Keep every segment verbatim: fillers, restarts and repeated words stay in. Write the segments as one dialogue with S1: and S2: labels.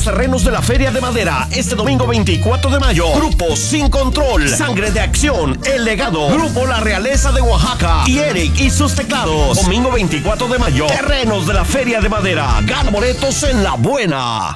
S1: los terrenos de la Feria de Madera este domingo veinticuatro de mayo. Grupo Sin Control, Sangre de Acción, El Legado, Grupo La Realeza de Oaxaca y Eric y sus teclados. Domingo veinticuatro de mayo, terrenos de la Feria de Madera. Gana boletos en La Buena.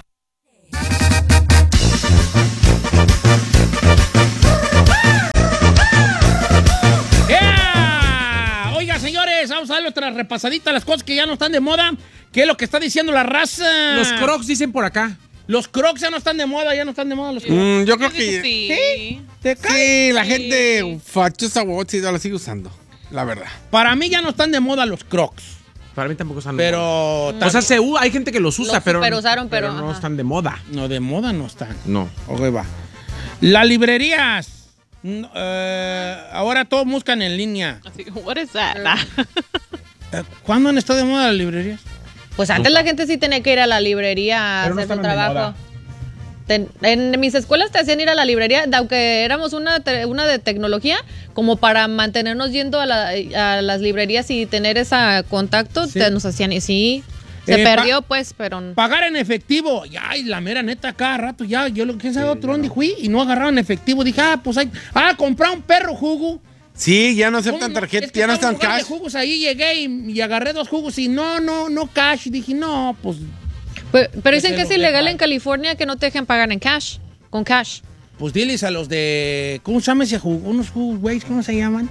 S2: Yeah. Oiga, señores, vamos a darle otra repasadita a las cosas que ya no están de moda. ¿Qué es lo que está diciendo la raza?
S3: Los Crocs dicen por acá.
S2: Los Crocs ya no están de moda, ya no están de moda los Crocs.
S4: Mm, yo creo que...
S5: Sí.
S2: ¿Sí? ¿Te cae?
S4: Sí, la gente fachosa sí, la sigue usando, la verdad.
S2: Para mí ya no están de moda los Crocs.
S3: Para mí tampoco están
S2: Pero...
S3: de moda. O sea, se, u- hay gente que los usa,
S5: Los
S3: pero,
S5: superusaron, pero,
S3: no
S5: ajá.
S3: están de moda.
S2: No, de moda no están.
S3: No.
S2: Ok, va. Las librerías. No, eh, ahora todos buscan en línea.
S5: Así, what is that?
S2: Eh, ¿Cuándo han estado de moda las librerías?
S5: Pues antes la gente sí tenía que ir a la librería a
S3: Pero no
S5: hacer su
S3: estaban de
S5: trabajo.
S3: moda.
S5: Ten- en mis escuelas te hacían ir a la librería, de- aunque éramos una, te- una de tecnología, como para mantenernos yendo a, la- a las librerías y tener ese contacto,
S2: Sí.
S5: te- nos hacían y sí. Se
S2: Eh,
S5: perdió,
S2: pa-
S5: pues, pero...
S2: Pagar en efectivo. Ya, y la mera neta, cada rato ya. Yo lo que sabe otro dónde fui y no agarraron efectivo. Dije, ah, pues hay. Ah, comprar un perro jugo.
S4: Sí, ya no aceptan
S2: ¿Cómo no?
S4: tarjeta,
S2: Es que
S4: ya no
S2: estaba
S4: están
S2: en un lugar
S4: cash.
S2: de jugos ahí llegué y, y agarré dos jugos y no, no, no cash. Dije, no, pues,
S5: Pero, pero dicen
S2: se
S5: que es
S2: los
S5: ilegal
S2: dejan.
S5: en California que no te dejen pagar en cash, con cash.
S2: pues diles a los de. ¿Cómo se llama ese jugo? Unos jugos, güey, ¿cómo se llaman?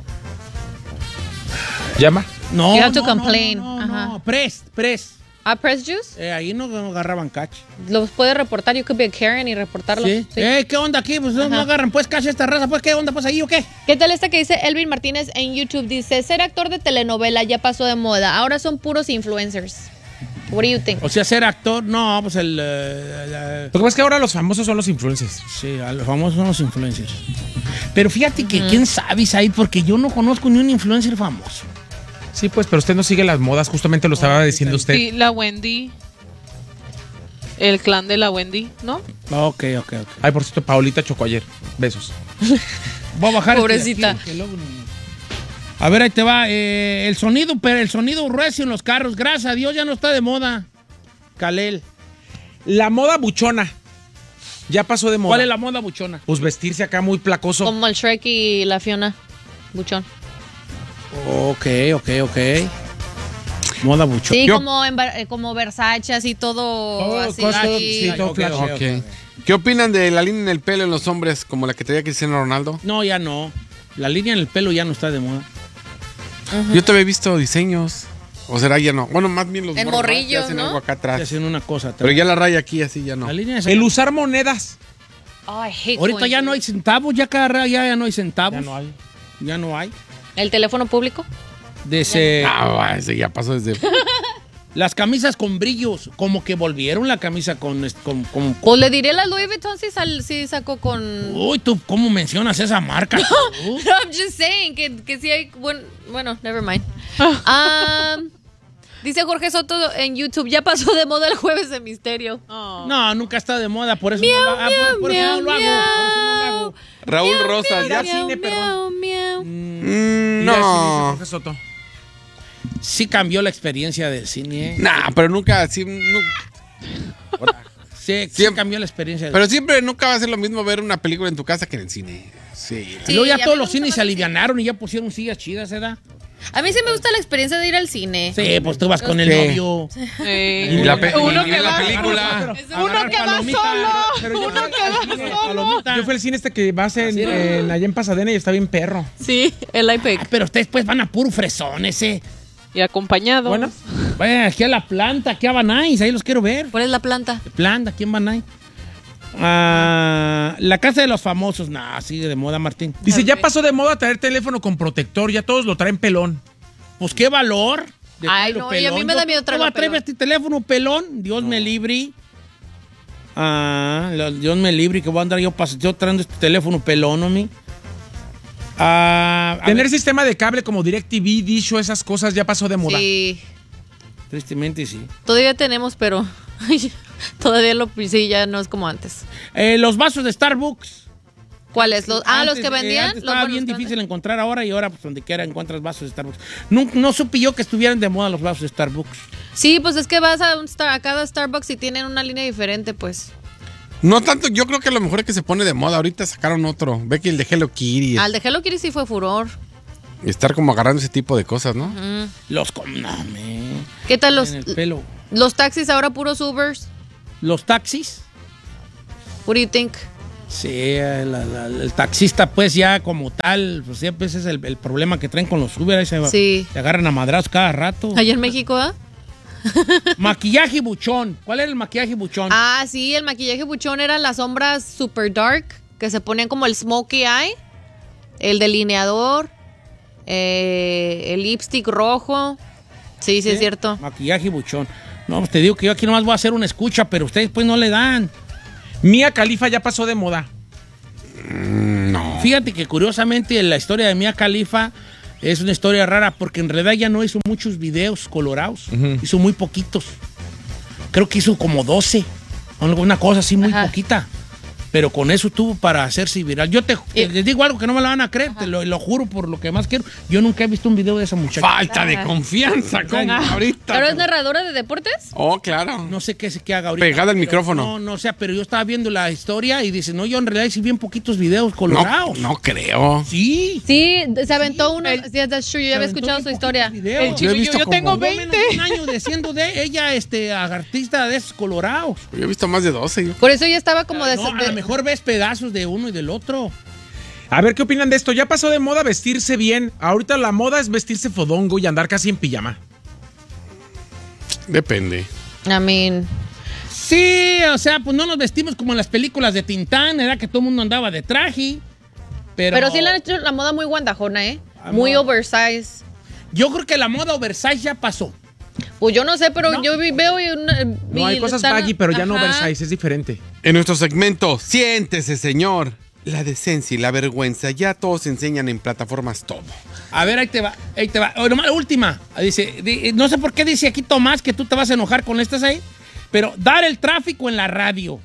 S3: ¿Llama?
S2: No.
S5: You have to
S2: no, no,
S5: complain.
S2: No, no,
S5: Ajá.
S2: no. Press, press.
S5: ¿Ah, Press Juice?
S2: Eh, ahí no, no agarraban cash.
S5: Los puedes reportar, you could be a Karen y reportarlos.
S2: ¿Sí?
S5: Sí.
S2: Eh, ¿qué onda aquí? Pues no,
S5: Ajá.
S2: no agarran pues cash esta raza. Pues, ¿qué onda? Pues ahí o qué.
S5: ¿Qué tal esta que dice Elvin Martínez en YouTube? Dice, ser actor de telenovela ya pasó de moda, ahora son puros influencers. What do you think?
S2: O sea, ser actor, no, pues el. eh, la-
S3: Lo que pasa es que ahora los famosos son los influencers.
S2: sí, a los famosos son los influencers. Pero fíjate que quién sabe, Said, porque yo no conozco ni un influencer famoso.
S3: Sí, pues, pero usted no sigue las modas, justamente lo estaba diciendo usted.
S6: Sí, la Wendy. El clan de la Wendy, ¿no?
S2: Ok, ok, ok.
S3: Ay, por cierto, Paulita chocó ayer. Besos.
S2: Voy a bajar.
S5: Pobrecita.
S2: este de aquí, porque luego no- A ver, ahí te va. eh, el sonido, pero el sonido recio en los carros. Gracias a Dios ya no está de moda. Calel.
S3: La moda buchona. Ya pasó de moda.
S2: ¿Cuál es la moda buchona?
S3: Pues vestirse acá muy placoso.
S5: Como el Shrek y la Fiona. Buchón.
S2: Ok, ok, ok. Moda buchona.
S5: Sí,
S4: Yo-
S5: como, en, Ver- eh, como Versace, así todo
S2: Todo
S5: así.
S2: cosas-
S3: sí, todo
S2: ok,
S3: flash.
S2: ok, ok,
S4: Ok.
S2: ok.
S4: ¿Qué opinan de la línea en el pelo en los hombres, como la que traía Cristiano Ronaldo?
S2: No, ya no. La línea en el pelo ya no está de moda.
S4: Yo te había visto diseños. O será ya no. Bueno, más bien los
S5: En
S4: morros, ¿no?
S5: morrillos,
S4: Que hacen
S5: ¿no?
S4: algo acá
S2: Estoy
S4: atrás.
S2: haciendo una cosa.
S4: Pero ya la raya aquí así ya no.
S2: La línea esa-
S3: El usar monedas.
S5: Oh, I hate
S2: Ahorita
S5: coins.
S2: ya no hay centavos, ya cada ra- ya, ya no hay centavos.
S3: Ya no hay.
S2: Ya no hay.
S5: ¿El teléfono público?
S2: De ese-
S4: Ah, va, ese ya pasó desde...
S2: las camisas con brillos, como que volvieron la camisa con... est- con, con-
S5: Pues le diré la Louis Vuitton si, sal- si sacó con...
S2: Uy, ¿tú cómo mencionas esa marca? tú?
S5: No, I'm just saying que, que sí hay... Bueno, bueno never mind. Um, dice Jorge Soto en YouTube, ya pasó de moda el jueves de misterio.
S6: Oh.
S2: No, nunca está de moda, por eso no lo, ah, por- por eso no lo hago. Por eso no lo hago.
S4: Raúl Rosas, ya...
S5: Miau,
S3: cine,
S5: miau, miau.
S4: Mm,
S3: Mira, sí, dice
S4: no.
S3: Jorge Soto.
S2: Sí cambió la experiencia del cine. ¿eh?
S4: Nah, pero nunca... Sí, nu-
S2: Sí, sí
S4: Siempre-
S2: cambió la experiencia del
S4: pero siempre nunca va a ser lo mismo ver una película en tu casa que en el cine. Sí.
S2: Y luego
S5: Sí,
S2: ya
S5: a mí
S2: todos
S5: me
S2: los
S5: gusta
S2: cines
S5: más
S2: se
S5: el cine.
S2: alivianaron y ya pusieron sillas chidas, ¿verdad?
S5: A mí sí me gusta la experiencia de ir al cine.
S2: Sí, pues tú vas con el
S4: Sí.
S2: novio.
S6: Eh,
S4: Y la, pe-
S6: uno
S4: y
S6: que
S4: la
S6: va-
S4: película.
S6: Uno que va solo. Uno que va solo.
S3: Yo fui al cine este que vas en, en- allá en Pasadena y está bien perro.
S6: Sí, el iPad.
S2: Ah, pero ustedes pues van a puro fresón ese.
S6: Y acompañado.
S3: Bueno.
S2: Vayan aquí a la planta, aquí a Banais, ahí los quiero ver.
S5: ¿Cuál es la planta?
S2: De planta, aquí en Banais. Ah, la casa de los famosos, nah, sigue de moda, Martín.
S3: Dice, ya pasó de moda traer teléfono con protector, ya todos lo traen pelón.
S2: Pues qué valor. de
S5: Ay,
S2: traerlo
S5: no, y a mí me da miedo traerlo
S2: traerlo pelón.
S5: pelón.
S2: este teléfono pelón? Dios me libre. Ah, lo- Dios me libre que voy a andar yo, pas- yo trayendo este teléfono pelón, ¿no, mi? Ah, a
S3: Tener
S2: ver,
S3: sistema de cable como DirecTV, Dish o esas cosas ya pasó de moda.
S5: Sí,
S2: tristemente sí.
S5: todavía tenemos, pero todavía lo sí, ya no es como antes.
S2: Eh, los vasos de Starbucks.
S5: ¿Cuáles? Los, ah, los
S2: Antes,
S5: que
S2: eh,
S5: vendían.
S2: antes
S5: los
S2: estaba
S5: buenos
S2: bien
S5: que
S2: difícil
S5: venden.
S2: encontrar ahora y ahora pues donde quiera encuentras vasos de Starbucks. No, no supe yo que estuvieran de moda los vasos de Starbucks.
S5: Sí, pues es que vas a, un Star- a cada Starbucks y tienen una línea diferente, pues.
S4: No tanto, yo creo que a lo mejor es que se pone de moda. Ahorita sacaron otro. Ve que el de Hello Kitty.
S5: Al de Hello Kitty sí fue furor.
S4: Y estar como agarrando ese tipo de cosas, ¿no?
S5: Mm.
S2: Los... com- No, man.
S5: ¿Qué tal los,
S2: En el pelo.
S5: los taxis ahora puros Ubers?
S2: Los taxis.
S5: What do you think?
S2: Sí, el, el- el taxista pues ya como tal, pues siempre ese es el, el problema que traen con los Uber, ahí se,
S5: Sí.
S2: se agarran a madrazos cada rato.
S5: Allá en México, ¿ah?
S2: Maquillaje buchón. ¿Cuál era el maquillaje buchón?
S5: Ah, sí, el maquillaje buchón eran las sombras super dark, que se ponían como el smokey eye, el delineador, eh, el lipstick rojo. Sí, sí, es cierto.
S2: Maquillaje buchón. No, pues te digo que yo aquí nomás voy a hacer una escucha, pero ustedes pues no le dan.
S3: Mia Khalifa ya pasó de moda.
S4: Mm, no.
S2: Fíjate que curiosamente la historia de Mia Khalifa es una historia rara porque en realidad ya no hizo muchos videos colorados.
S3: Ujú.
S2: Hizo muy poquitos. Creo que hizo como doce. Una cosa así muy
S5: Ajá.
S2: poquita. Pero con eso tuvo para hacerse viral. Yo te,
S5: Y-
S2: les digo algo que no me lo van a creer, te lo, lo juro por lo que más quiero. Yo nunca he visto un video de esa muchacha.
S4: Falta de confianza, con ahorita.
S5: ¿Pero es narradora de deportes?
S4: Oh, claro.
S2: No sé qué se que haga ahorita.
S4: Pegada al
S2: pero
S4: micrófono.
S2: No, no sé, pero yo estaba viendo la historia y dice, no, yo en realidad hice bien poquitos videos colorados.
S4: No, no creo.
S2: Sí.
S5: Sí, se aventó uno.
S6: El-
S5: Sí, that's true, yo ya había
S2: Se
S5: escuchado
S2: aventó
S5: su
S2: bien
S5: historia.
S2: poquitos videos.
S6: El chico,
S4: Yo he
S6: yo,
S4: visto
S6: yo tengo
S4: como-
S2: Por lo menos
S6: veinte.
S2: un año de siendo de ella, este, artista de esos colorados.
S4: Yo he visto más de doce. Yo.
S5: Por eso ya estaba como de...
S2: No, a
S5: de-
S2: lo mejor ves pedazos de uno y del otro.
S3: A ver, ¿qué opinan de esto? Ya pasó de moda vestirse bien. Ahorita la moda es vestirse fodongo y andar casi en pijama.
S4: Depende.
S5: I mean...
S2: Sí, o sea, pues no nos vestimos como en las películas de Tintán, era que todo el mundo andaba de traje. Pero,
S5: Pero sí le han hecho la moda muy guandajona, ¿eh?
S2: Ah,
S5: Muy
S2: no.
S5: oversize.
S2: yo creo que la moda oversize ya pasó.
S5: Pues yo no sé, pero
S2: No.
S5: yo vi- veo... y una-
S3: No,
S5: vi-
S3: hay cosas
S5: están-
S3: baggy, pero ya no
S5: Ajá.
S3: oversize, es diferente.
S4: En nuestro segmento, siéntese, señor. La decencia y la vergüenza, ya todos enseñan en plataformas todo.
S2: A ver, ahí te va, ahí te va. Oh, nomás la última. Dice, di- no sé por qué dice aquí Tomás que tú te vas a enojar con estas ahí, pero dar el tráfico en la radio.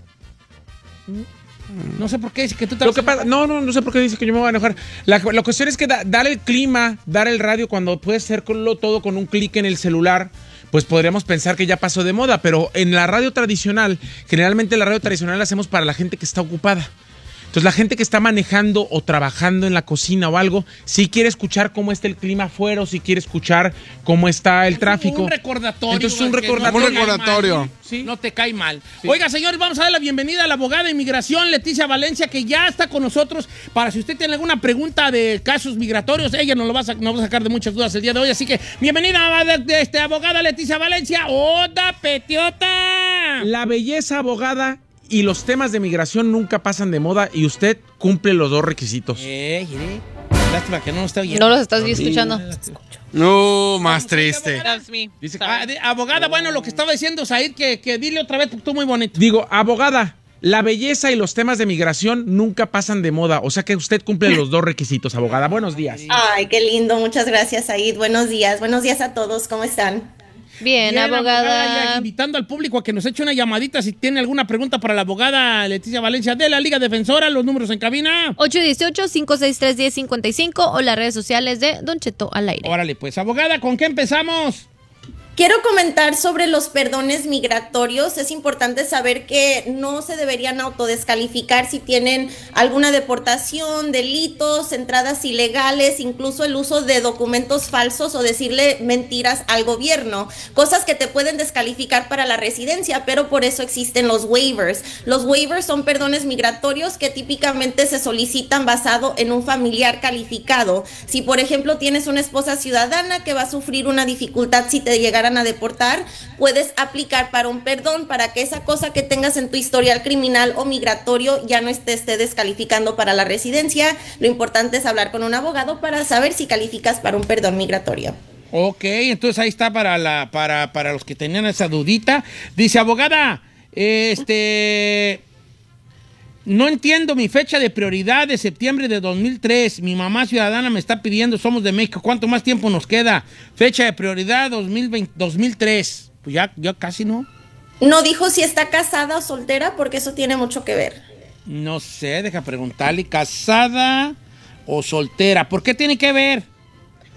S2: No sé por qué dice que tú te
S3: Lo
S2: vas
S3: que
S2: a
S3: pasa,
S2: enojar.
S3: no, no, no sé por qué dice que yo me voy a enojar. La, la cuestión es que da- dar el clima, dar el radio cuando puedes hacerlo todo con un clic en el celular, pues podríamos pensar que ya pasó de moda, pero en la radio tradicional, generalmente la radio tradicional la hacemos para la gente que está ocupada. Entonces la gente que está manejando o trabajando en la cocina o algo, si quiere escuchar cómo está el clima afuera o si quiere escuchar cómo está el tráfico.
S2: Un recordatorio.
S3: Entonces, un
S2: que no te
S3: recordatorio.
S2: cae
S4: Un recordatorio.
S2: mal,
S3: Sí.
S2: No te cae mal. Oiga, señores, vamos a dar la bienvenida a la abogada de inmigración, Leticia Valencia, que ya está con nosotros para si usted tiene alguna pregunta de casos migratorios, ella nos lo va a, sa- nos va a sacar de muchas dudas el día de hoy. Así que, bienvenida, de, de este, abogada Leticia Valencia. ¡Oda, petiota!
S3: La belleza, abogada, y los temas de migración nunca pasan de moda y usted cumple los dos requisitos.
S2: Eh, mire. Lástima que no nos está oyendo.
S5: No los estás escuchando.
S4: No, más triste.
S6: That's me.
S3: Dice-
S2: Ah, de- abogada, bueno, lo que estaba diciendo Said, que, que dile otra vez porque tú muy bonito.
S3: Digo, abogada, la belleza y los temas de migración nunca pasan de moda. O sea que usted cumple los dos requisitos, abogada. Buenos días.
S7: Ay, qué lindo. Muchas gracias, Said. Buenos días. Buenos días a todos. ¿Cómo están?
S5: Bien,
S2: Bien,
S5: abogada.
S2: ya invitando al público a que nos eche una llamadita si tiene alguna pregunta para la abogada Leticia Valencia de la Liga Defensora. Los números en cabina.
S5: ocho uno ocho, cinco seis tres, uno cero cinco cinco o las redes sociales de Don Cheto al aire.
S2: Órale, pues, abogada, ¿con qué empezamos?
S7: Quiero comentar sobre los perdones migratorios. Es importante saber que no se deberían autodescalificar si tienen alguna deportación, delitos, entradas ilegales, incluso el uso de documentos falsos o decirle mentiras al gobierno, cosas que te pueden descalificar para la residencia, pero por eso existen los waivers. Los waivers son perdones migratorios que típicamente se solicitan basado en un familiar calificado. Si, por ejemplo, tienes una esposa ciudadana que va a sufrir una dificultad si te llegaran a deportar, puedes aplicar para un perdón para que esa cosa que tengas en tu historial criminal o migratorio ya no esté, esté descalificando para la residencia. Lo importante es hablar con un abogado para saber si calificas para un perdón migratorio.
S2: Ok, entonces ahí está para, la, para, para los que tenían esa dudita. Dice, abogada, este... No entiendo mi fecha de prioridad de septiembre de dos mil tres. Mi mamá ciudadana me está pidiendo, somos de México, ¿cuánto más tiempo nos queda? Fecha de prioridad dos mil veinte, dos mil tres. Pues ya, ya casi no.
S7: No dijo si está casada o soltera porque eso tiene mucho que ver.
S2: No sé, deja preguntarle, ¿casada o soltera? ¿Por qué tiene que ver?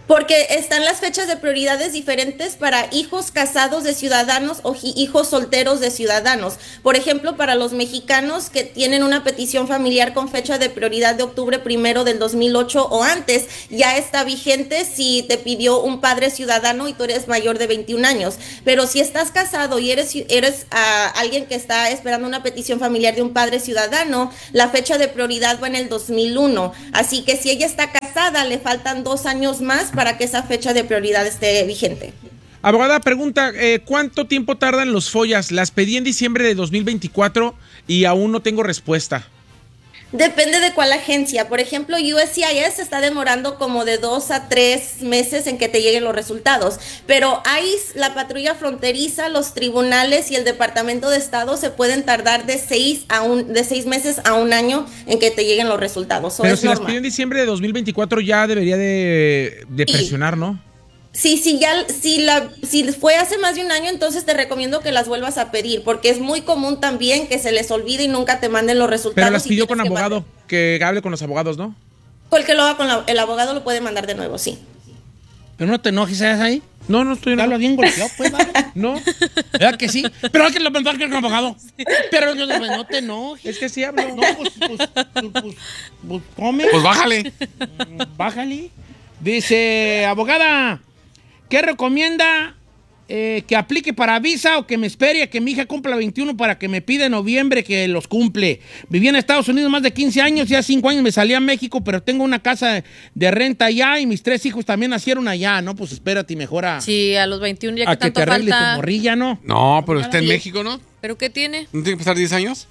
S7: Porque están las fechas de prioridades diferentes para hijos casados de ciudadanos o hijos solteros de ciudadanos. Por ejemplo, para los mexicanos que tienen una petición familiar con fecha de prioridad de octubre primero del dos mil ocho o antes, ya está vigente si te pidió un padre ciudadano y tú eres mayor de veintiún años. Pero si estás casado y eres, eres uh, alguien que está esperando una petición familiar de un padre ciudadano, la fecha de prioridad va en el dos mil uno. Así que si ella está casada, le faltan dos años más para que esa fecha de prioridad esté vigente.
S3: Abogada, pregunta, eh, ¿cuánto tiempo tardan los follas? Las pedí en diciembre de dos mil veinticuatro y aún no tengo respuesta.
S7: Depende de cuál agencia. Por ejemplo, U S C I S está demorando como de dos a tres meses en que te lleguen los resultados. Pero I C E, la patrulla fronteriza, los tribunales y el Departamento de Estado se pueden tardar de seis a un, de seis meses a un año en que te lleguen los resultados. So,
S3: Pero
S7: es
S3: si
S7: normal.
S3: las pidió en diciembre de dos mil veinticuatro ya debería de, de
S7: Sí.
S3: presionar, ¿no?
S7: Sí, sí, ya, si, la, si fue hace más de un año, entonces te recomiendo que las vuelvas a pedir, porque es muy común también que se les olvide y nunca te manden los resultados.
S3: Pero las
S7: y
S3: pidió con
S7: tienes que
S3: abogado,
S7: mandar.
S3: que hable con los abogados, ¿no?
S7: El que lo haga con la- el abogado lo puede mandar de nuevo, sí.
S2: Pero no te enojes, ¿sabes ahí?
S3: No, no estoy...
S2: Habla bien golpeado, pues, ¿vale?
S3: No,
S2: ¿Verdad que sí? Pero hay que lo mandar con el abogado. Pero no, no te enojes.
S3: es que sí hablo.
S2: No, pues, pues, pues, pues, pues, come.
S4: Pues bájale.
S2: Bájale. Dice, abogada, ¿qué recomienda eh, que aplique para visa o que me espere a que mi hija cumpla veintiuno para que me pida en noviembre que los cumple? Viví en Estados Unidos más de quince años, ya cinco años me salí a México, pero tengo una casa de renta allá y mis tres hijos también nacieron allá, ¿no? Pues espérate, mejor a,
S6: Sí, a los veintiuno ya
S2: a
S6: que
S2: que
S6: tanto
S2: te arregle tu
S6: falta.
S2: morrilla, ¿no?
S4: No, pero está en México, ¿no?
S6: ¿Pero qué tiene?
S4: ¿No tiene que pasar diez años?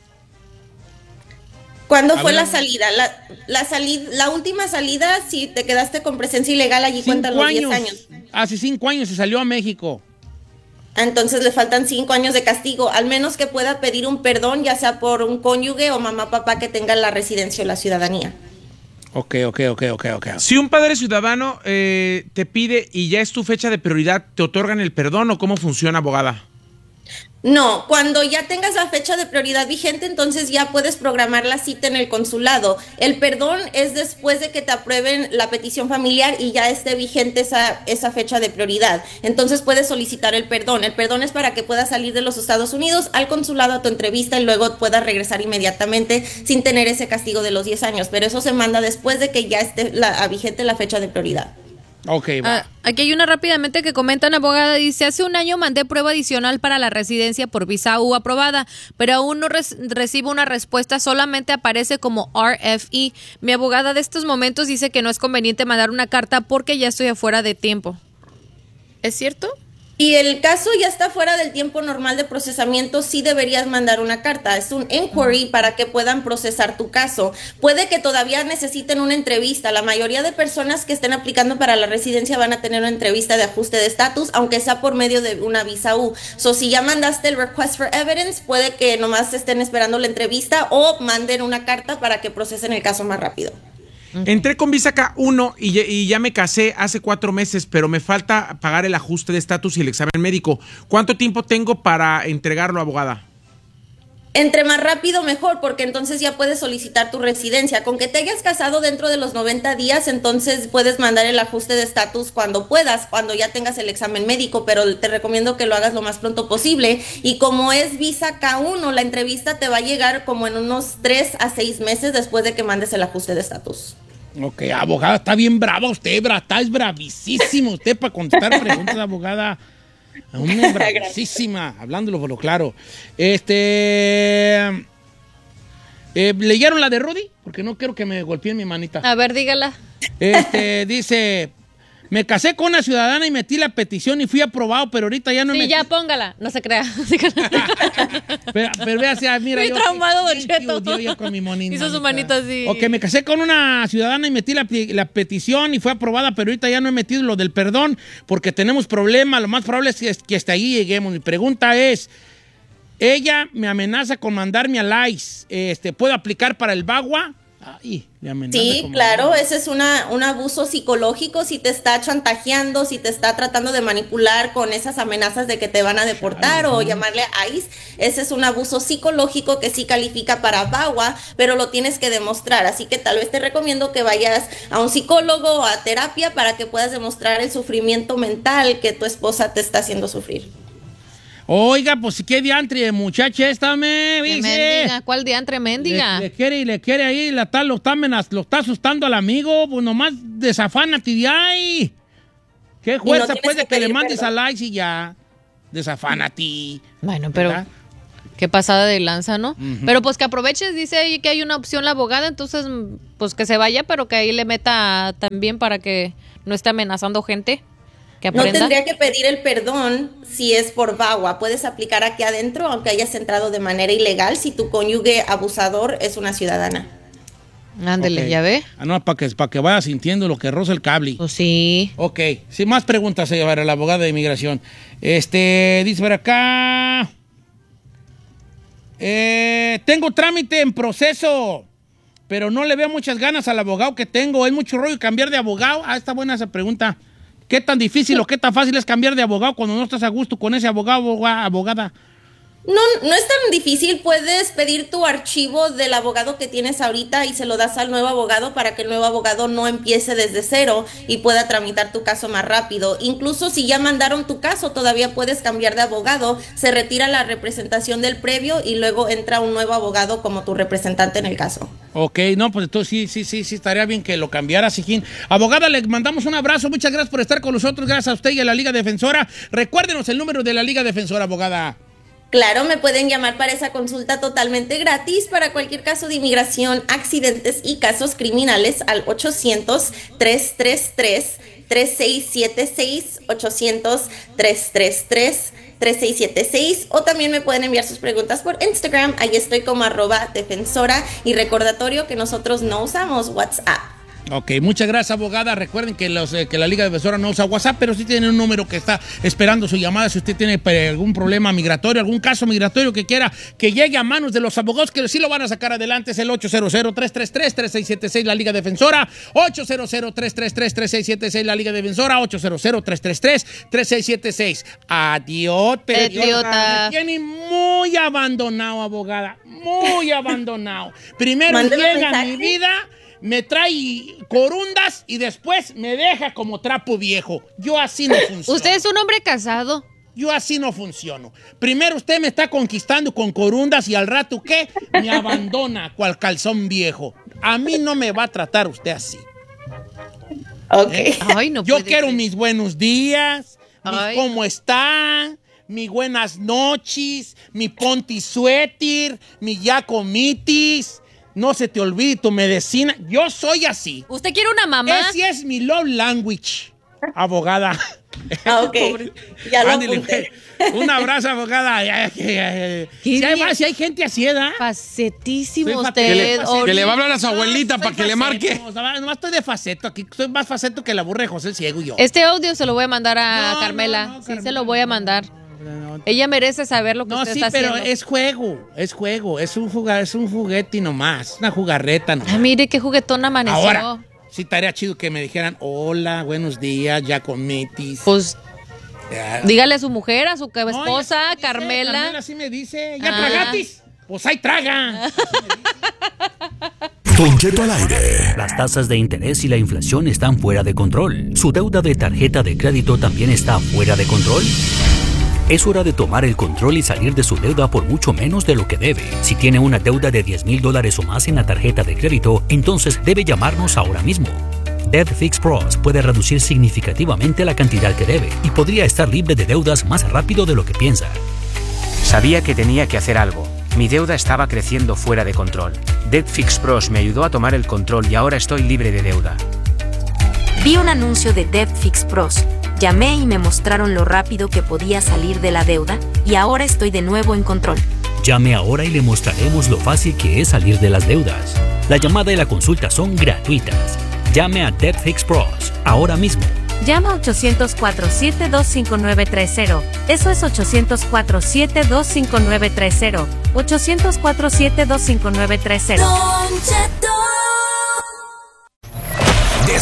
S7: ¿Cuándo
S2: A
S7: fue
S2: ver,
S7: la salida? La, la, salida? la última salida, si te quedaste con presencia ilegal, allí cuentan los diez años.
S2: Hace cinco años se salió a México.
S7: Entonces le faltan cinco años de castigo, al menos que pueda pedir un perdón, ya sea por un cónyuge o mamá, papá que tenga la residencia o la ciudadanía.
S2: Ok, ok, ok, ok, ok.
S3: Si un padre ciudadano eh, te pide y ya es tu fecha de prioridad, ¿te otorgan el perdón o cómo funciona, abogada?
S7: No, cuando ya tengas la fecha de prioridad vigente, entonces ya puedes programar la cita en el consulado. El perdón es después de que te aprueben la petición familiar y ya esté vigente esa, esa fecha de prioridad. Entonces puedes solicitar el perdón. El perdón es para que puedas salir de los Estados Unidos al consulado a tu entrevista y luego puedas regresar inmediatamente sin tener ese castigo de los diez años. Pero eso se manda después de que ya esté la, vigente la fecha de prioridad.
S2: Ok, va.
S6: Ah, aquí hay una rápidamente que comentan, abogada, dice, hace un año mandé prueba adicional para la residencia por visa U aprobada, pero aún no res- recibo una respuesta, solamente aparece como R F E. Mi abogada de estos momentos dice que no es conveniente mandar una carta porque ya estoy afuera de tiempo. ¿Es cierto?
S7: Y el caso ya está fuera del tiempo normal de procesamiento, sí deberías mandar una carta. Es un inquiry para que puedan procesar tu caso. Puede que todavía necesiten una entrevista. La mayoría de personas que estén aplicando para la residencia van a tener una entrevista de ajuste de estatus, aunque sea por medio de una visa U. So, si ya mandaste el request for evidence, puede que nomás estén esperando la entrevista o manden una carta para que procesen el caso más rápido.
S3: Entré con visa K uno y, ya- y ya me casé hace cuatro meses, pero me falta pagar el ajuste de estatus y el examen médico. ¿Cuánto tiempo tengo para entregarlo, abogada?
S7: Entre más rápido mejor, porque entonces ya puedes solicitar tu residencia. Con que te hayas casado dentro de los noventa días, entonces puedes mandar el ajuste de estatus cuando puedas, cuando ya tengas el examen médico, pero te recomiendo que lo hagas lo más pronto posible. Y como es visa K uno, la entrevista te va a llegar como en unos tres a seis meses después de que mandes el ajuste de estatus.
S2: Ok, abogada, está bien brava usted, bra, está es bravísimo usted para contestar preguntas, abogada. Una es bravísima, hablándolo por lo claro. Este... eh, ¿leyeron la de Rudy? Porque no quiero que me golpeen mi manita.
S6: A ver, dígala.
S2: Este, dice... Me casé con una ciudadana y metí la petición y fui aprobado, pero ahorita ya no
S6: Sí,
S2: me...
S6: ya póngala. No se crea.
S2: Pero, pero vea, sea, mira,
S6: Muy
S2: yo...
S6: traumado, Don
S2: Thank
S6: Cheto.
S2: you, yo ya con mi monita.
S6: Hizo su manito así.
S2: Ok, me casé con una ciudadana y metí la, la petición y fue aprobada, pero ahorita ya no he metido lo del perdón porque tenemos problemas. Lo más probable es que, que hasta ahí lleguemos. Mi pregunta es, ella me amenaza con mandarme al I C E. Este, ¿puedo aplicar para el B A G U A? Ay, le amenaza
S7: Sí,
S2: como-
S7: claro, ese es una, un abuso psicológico, si te está chantajeando, si te está tratando de manipular con esas amenazas de que te van a deportar o llamarle a ICE, ese es un abuso psicológico que sí califica para V A W A, pero lo tienes que demostrar, así que tal vez te recomiendo que vayas a un psicólogo o a terapia para que puedas demostrar el sufrimiento mental que tu esposa te está haciendo sufrir.
S2: Oiga, pues qué diantre, muchacha esta me
S5: ¿Qué
S2: dice.
S5: mendiga? ¿Cuál diantre mendiga?
S2: Le, le quiere y le quiere ahí, la tal, lo, está amenaz- lo está asustando al amigo, pues nomás desafánate de ahí. Qué fuerza
S7: tienes
S2: pues de
S7: que
S2: que le
S7: pedir
S2: mandes a
S7: perdón.
S2: likes y ya. Desafánate.
S5: Bueno, pero
S2: ¿Verdad?
S5: qué pasada de lanza, ¿no? Pero pues que aproveches, dice ahí que hay una opción la abogada, entonces pues que se vaya, pero que ahí le meta también para que no esté amenazando gente, que
S7: No
S5: aprenda.
S7: tendría que pedir el perdón si es por V A W A. Puedes aplicar aquí adentro, aunque hayas entrado de manera ilegal, si tu cónyuge abusador es una ciudadana.
S5: Ándele,
S2: Ok.
S5: ¿ya ve?
S2: Ah, no, para que, para que vaya sintiendo lo que roza el cable.
S5: Pues sí.
S2: Ok, sin más preguntas, eh, para la abogada de inmigración. Este, dice por acá. Eh, tengo trámite en proceso, pero no le veo muchas ganas al abogado que tengo. ¿Es mucho rollo cambiar de abogado? Ah, está buena esa pregunta. ¿Qué tan difícil o qué tan fácil es cambiar de abogado cuando no estás a gusto con ese abogado o abogada?
S7: No, no es tan difícil, puedes pedir tu archivo del abogado que tienes ahorita y se lo das al nuevo abogado para que el nuevo abogado no empiece desde cero y pueda tramitar tu caso más rápido. Incluso si ya mandaron tu caso, todavía puedes cambiar de abogado, se retira la representación del previo y luego entra un nuevo abogado como tu representante en el caso.
S2: Ok, no, pues entonces sí, sí, sí, sí, estaría bien que lo cambiara, Sijín. Abogada, le mandamos un abrazo, muchas gracias por estar con nosotros, gracias a usted y a la Liga Defensora. Recuérdenos el número de la Liga Defensora, abogada.
S7: Claro, me pueden llamar para esa consulta totalmente gratis para cualquier caso de inmigración, accidentes y casos criminales al ochocientos, tres tres tres, tres seis siete seis, ochocientos, tres tres tres, tres seis siete seis, o también me pueden enviar sus preguntas por Instagram, ahí estoy como arroba defensora, y recordatorio que nosotros no usamos WhatsApp.
S2: Ok, muchas gracias, abogada. Recuerden que, los, eh, que la Liga Defensora no usa WhatsApp, pero sí tiene un número que está esperando su llamada. Si usted tiene eh, algún problema migratorio, algún caso migratorio que quiera que llegue a manos de los abogados que sí lo van a sacar adelante, es el ocho cero cero, tres tres tres, tres seis siete seis, la Liga Defensora. ocho cero cero, tres tres tres, tres seis siete seis, la Liga Defensora. ocho cero cero, tres tres tres, tres seis siete seis. Adiós,
S5: Idiota.
S2: Me tiene muy abandonado, abogada. Muy abandonado. Primero
S7: Mándeme
S2: llega a
S7: mensaje.
S2: mi vida, me trae corundas y después me deja como trapo viejo. Yo así no funciono.
S5: Usted es un hombre casado.
S2: Yo así no funciono. Primero usted me está conquistando con corundas y al rato, ¿qué? Me abandona cual calzón viejo. A mí no me va a tratar usted así.
S7: Ok.
S2: ¿Eh?
S5: Ay, no
S2: Yo
S5: puede
S2: quiero
S5: ser.
S2: mis buenos días, mis
S5: Ay.
S2: cómo está, mis buenas noches, mi ponti suéter, mi ya comitis. No se te olvide tu medicina. Yo soy así.
S5: ¿Usted quiere una mamá?
S2: Ese es mi love language, abogada.
S7: Ah, ok. Ya lo
S2: Ándele,
S7: apunté.
S2: pues. Un abrazo, abogada. Ay, ay, ay, ay.
S5: Qué
S2: Si hay,
S5: bien.
S2: más, si hay gente así, ¿verdad?
S5: Facetísimo
S2: Soy
S5: usted.
S2: Que le-
S5: Oli.
S4: Que le va a hablar a su abuelita
S2: No,
S4: para
S2: estoy
S4: que le marque.
S2: faceto, Nomás nomás estoy de faceto aquí. Soy más faceto que la burra de José el Ciego y yo.
S5: Este audio se lo voy a mandar a
S2: No,
S5: Carmela.
S2: no, no,
S5: sí,
S2: Carmela,
S5: se lo voy a mandar.
S2: No, no,
S5: Ella merece saber lo que
S2: no,
S5: usted
S2: sí,
S5: está
S2: pero
S5: haciendo.
S2: es juego, es juego, es un, juga- es un juguete y nomás, una jugarreta nomás.
S5: Ah, mire qué juguetón amaneció.
S2: Ahora, sí estaría chido que me dijeran, hola, buenos días, ya comitis.
S5: Pues
S2: Ya.
S5: dígale a su mujer, a su
S2: No, ella sí
S5: esposa,
S2: me dice,
S5: Carmela.
S2: Carmela sí me dice, ¿ya
S5: Ah.
S2: tragatis? Pues ahí traga.
S1: Don Cheto al aire.
S8: Las tasas de interés y la inflación están fuera de control. ¿Su deuda de tarjeta de crédito también está fuera de control? Es hora de tomar el control y salir de su deuda por mucho menos de lo que debe. Si tiene una deuda de diez mil dólares o más en la tarjeta de crédito, entonces debe llamarnos ahora mismo. Debt Fix Pros puede reducir significativamente la cantidad que debe y podría estar libre de deudas más rápido de lo que piensa.
S9: Sabía que tenía que hacer algo. Mi deuda estaba creciendo fuera de control. Debt Fix Pros me ayudó a tomar el control y ahora estoy libre de deuda.
S10: Vi un anuncio de Debt Fix Pros. Llamé y me mostraron lo rápido que podía salir de la deuda y ahora estoy de nuevo en control.
S8: Llame ahora y le mostraremos lo fácil que es salir de las deudas. La llamada y la consulta son gratuitas. Llame a Debt Fix Pros ahora mismo.
S10: Llama a ochocientos, cuatro siete dos, cinco nueve tres cero. Eso es ochocientos, cuatro siete dos, cinco nueve tres cero. ochocientos, cuatro siete dos, cinco nueve tres cero.
S11: Don Cheto.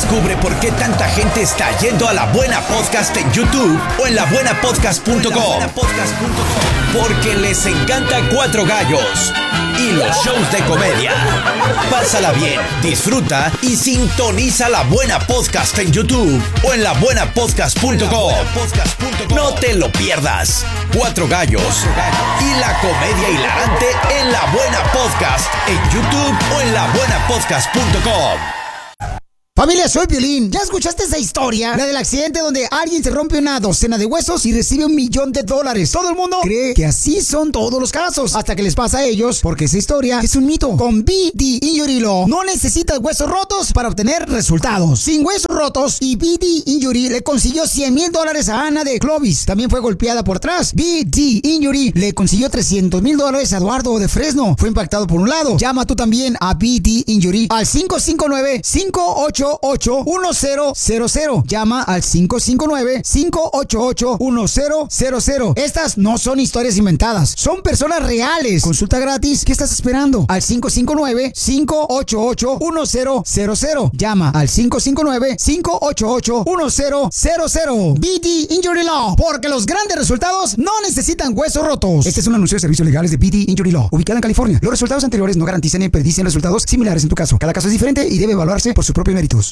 S11: Descubre por qué tanta gente está yendo a La Buena Podcast en YouTube o en la buena podcast punto com. Porque les encanta Cuatro Gallos y los shows de comedia. Pásala bien, disfruta y sintoniza La Buena Podcast en YouTube o en la buena podcast punto com. No te lo pierdas. Cuatro Gallos y la comedia hilarante en La Buena Podcast en YouTube o en la buena podcast punto com.
S12: Familia, soy Piolín. ¿Ya escuchaste esa historia? La del accidente donde alguien se rompe una docena de huesos y recibe un millón de dólares. Todo el mundo cree que así son todos los casos, hasta que les pasa a ellos, porque esa historia es un mito. Con B D Injury Law no necesitas huesos rotos para obtener resultados. Sin huesos rotos, y B D Injury le consiguió cien mil dólares a Ana de Clovis. También fue golpeada por atrás. B D Injury le consiguió trescientos mil dólares a Eduardo de Fresno. Fue impactado por un lado. Llama tú también a B D Injury al cinco cinco nueve, cinco ocho ocho, uno cero cero cero. Llama al cinco cinco nueve, cinco ocho ocho, uno cero cero cero. Estas no son historias inventadas, son personas reales. Consulta gratis. ¿Qué estás esperando? Al cinco cinco nueve, cinco ocho ocho, uno cero cero cero. Llama al cinco cinco nueve, cinco ocho ocho, uno cero cero cero. B D Injury Law, porque los grandes resultados no necesitan huesos rotos. Este es un anuncio de servicios legales de B D Injury Law, ubicada en California. Los resultados anteriores no garantizan ni predicen resultados similares en tu caso. Cada caso es diferente y debe evaluarse por sus propios méritos.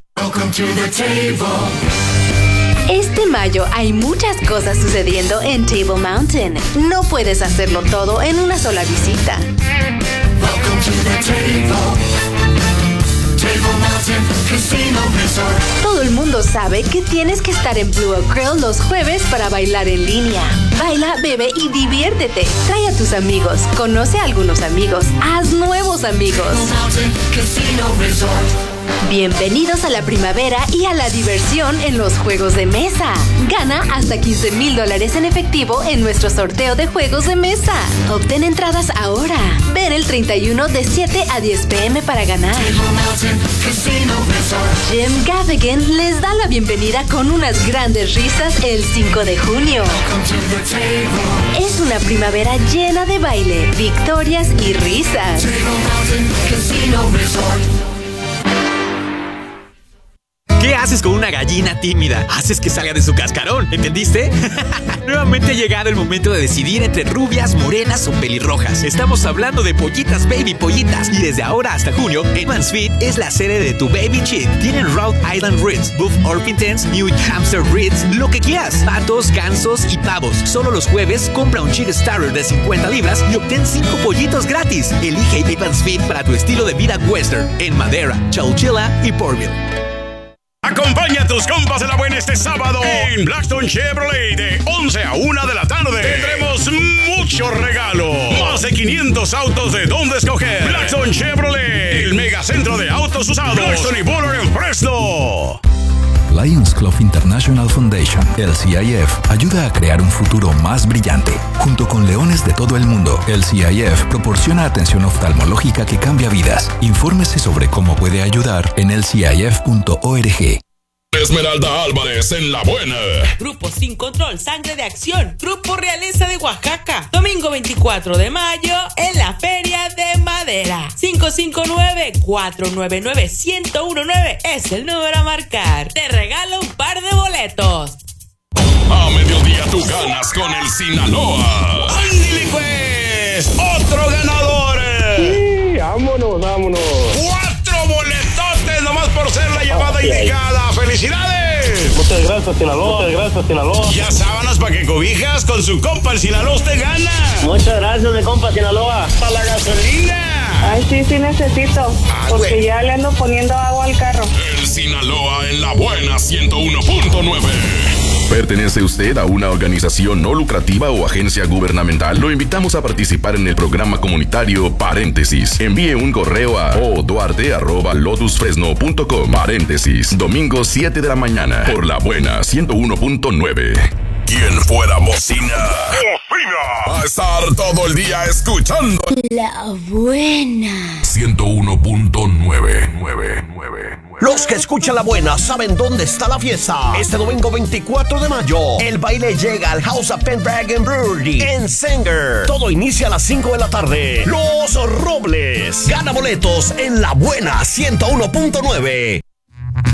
S13: Este mayo hay muchas cosas sucediendo en Table Mountain. No puedes hacerlo todo en una sola visita. Todo el mundo sabe que tienes que estar en Blue Oak Grill los jueves para bailar en línea. Baila, bebe y diviértete. Trae a tus amigos, conoce a algunos amigos, haz nuevos amigos. Bienvenidos a la primavera y a la diversión en los juegos de mesa. Gana hasta quince mil dólares en efectivo en nuestro sorteo de juegos de mesa. Obtén entradas ahora. Ven el treinta y uno de siete a diez pm para ganar. Jim Gaffigan les da la bienvenida con unas grandes risas el cinco de junio. Es una primavera llena de baile, victorias y risas.
S14: ¿Qué haces con una gallina tímida? Haces que salga de su cascarón, ¿entendiste? Nuevamente ha llegado el momento de decidir entre rubias, morenas o pelirrojas. Estamos hablando de pollitas baby pollitas. Y desde ahora hasta junio, Edmonds Feed es la sede de tu baby chick. Tienen Rhode Island Ritz, Buff Orpingtons, New Hampshire Ritz, lo que quieras. Patos, gansos y pavos. Solo los jueves, compra un chick starter de cincuenta libras y obtén cinco pollitos gratis. Elige Edmonds Feed para tu estilo de vida western en Madera, Chowchilla y Portville.
S15: Acompaña a tus compas de la buena este sábado en Blackstone Chevrolet de once a una de la tarde. Tendremos muchos regalos. Más de quinientos autos de donde escoger. Blackstone Chevrolet, el megacentro de autos usados. Blackstone y Buller en Fresno.
S16: Lions Club International Foundation, L C I F, ayuda a crear un futuro más brillante. Junto con leones de todo el mundo, L C I F proporciona atención oftalmológica que cambia vidas. Infórmese sobre cómo puede ayudar en L C I F punto org.
S15: Esmeralda Álvarez en La Buena.
S17: Grupo Sin Control, Sangre de Acción. Grupo Realeza de Oaxaca. Domingo veinticuatro de mayo en la Feria de Madera. cinco cinco nueve, cuatro nueve nueve, uno cero uno nueve es el número a marcar. Te regalo un par de boletos.
S15: A mediodía tú ganas con el Sinaloa. ¡Ándale pues! ¡Otro ganador!
S18: Sí, vámonos, vámonos.
S15: ¡Cuatro boletotes nomás por ser la llamada okay. indicada! ¡Felicidades!
S18: Muchas gracias, Sinaloa. Muchas gracias, Sinaloa.
S15: Ya sábanas para que cobijas con su compa el Sinaloa usted gana.
S18: Muchas gracias, mi compa Sinaloa.
S15: Para la gasolina.
S19: Ay, sí, sí necesito. Ah, porque güey. ya le ando poniendo agua al carro.
S15: El Sinaloa en La Buena ciento uno punto nueve.
S20: ¿Pertenece usted a una organización no lucrativa o agencia gubernamental? Lo invitamos a participar en el programa comunitario Paréntesis. Envíe un correo a o duarte arroba lotus fresno punto com. Paréntesis, domingo siete de la mañana, por La Buena ciento uno punto nueve.
S15: Quien fuera bocina, opina. A estar todo el día escuchando
S21: La Buena
S15: ciento uno punto nueve.
S1: Los que escuchan La Buena saben dónde está la fiesta. Este domingo veinticuatro de mayo, el baile llega al House of Pendragon Brewery en Sanger. Todo inicia a las cinco de la tarde. Los Robles. Gana boletos en La Buena ciento uno punto nueve.